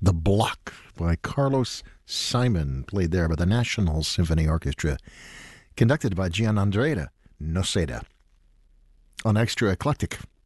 The Block by Carlos Simon, played there by the National Symphony Orchestra, conducted by Gianandrea Noseda. On Extra Eclectic